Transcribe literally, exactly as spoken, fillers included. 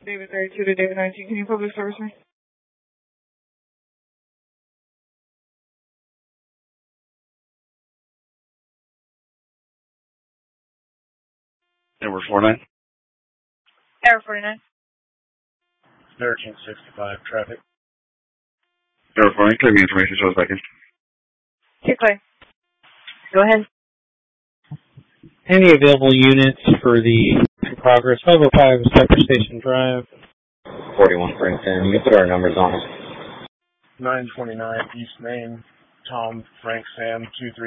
David thirty-two to David nineteen. Can you public service me? Number forty-nine. Error forty-nine. thirteen sixty-five, traffic. Number forty-nine, clear me information, show us back in. Okay, Clay. Go ahead. Any available units for the in progress five oh five Cypress Station Drive? forty-one Frankton. You can put our numbers on it. nine twenty-nine East Main, Tom, Frank, Sam, two three.